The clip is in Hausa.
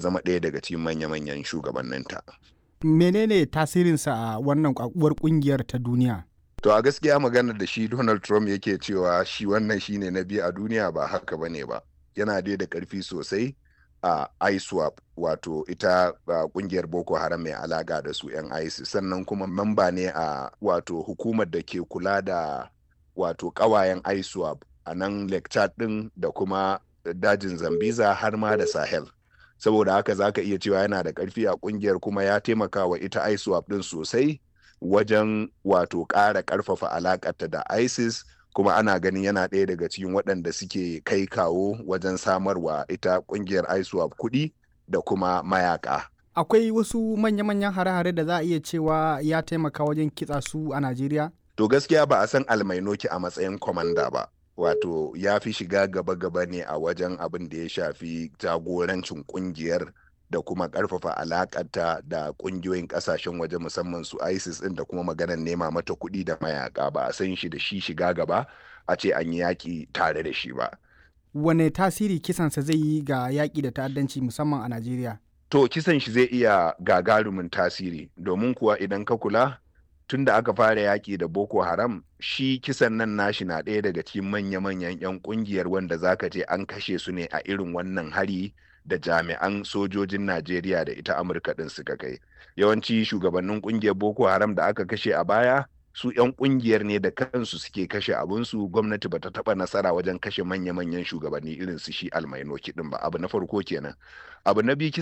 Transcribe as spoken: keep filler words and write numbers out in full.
zama ɗaya daga cikin manya-manyan shugabanninta. Menene tasirinsa a wannan uwar ƙungiyar ta duniya? To a gaskiya maganar da shi Donald Trump yake cewa shi wannan shine na biyu a duniya ba haka bane ba. Yana dai da ƙarfi sosai a I SWAP, wato ita ƙungiyar Boko Haram mai alaƙa da su 'yan ISIS, sannan kuma mamba ne a wato hukumar da ke kula da wato ƙawayen I SWAP a nan Lake Chad ɗin da kuma dajin Zambiza har ma da Sahel. Saboda haka za ka iya cewa yana da ƙarfi a ƙungiyar, kuma ya taimaka wa ita I SWAP ɗin sosai wajen wato ƙara ƙarfafa alaƙarta da ISIS, kuma ana ganin yana ɗaya daga cikin waɗanda suke kai kawo wajen samarwa ita ƙungiyar I SWAP kuɗi da kuma mayaka. Akwai wasu manya-manyan hare-hare da za a iya cewa ya taimaka wajen kitsa su a Najeriya? To gaskiya ba a san Almainoki a matsayin kwamanda ba. Wato ya fi shiga gaba-gaba ne a wajen abin da ya shafi jagorancin ƙungiyar da kuma ƙarfafa alaƙarta da ƙungiyoyin ƙasashen waje, musamman su ISIS ɗin, da kuma maganar nema mata kuɗi da mayaka. Ba a san shi da shi shiga gaba a ce an yi yaƙi tare da shi ba. Wane tasiri kisansa zai yi ga yaƙi da ta'addanci musamman a Najeriya? To kisan shi zai iya gagarumin tasiri, domin kuwa idan ka kula tun da aka fara yaƙi da Boko Haram, shi kisan nan nashi na ɗaya daga cikin manya-manyan 'yan ƙungiyar wanda zaka ce an kashe su ne a irin wannan hari da jami'an sojojin Najeriya da ita Amurka ɗin suka kai. Yawanci shugabannin ƙungiyar Boko Haram da aka kashe a baya, su 'yan ƙungiyar ne da kansu suke kashe abinsu. Gwamnati bata taɓa nasara wajen kashe manya-manyan shugabanni irin su shi Almainoki ɗin ba. Abu na farko kenan. Abu na biyu,